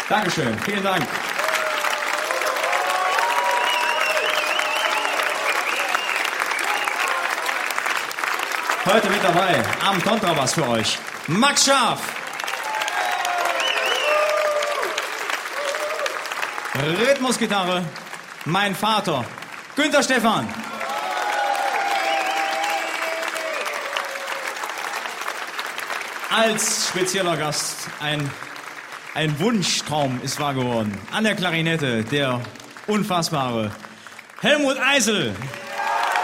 Dankeschön, vielen Dank. Heute mit dabei am Kontrabass für euch Max Scharf. Rhythmusgitarre, mein Vater, Günther Stephan. Als spezieller Gast ein Wunschtraum ist wahr geworden. An der Klarinette der unfassbare Helmut Eisel.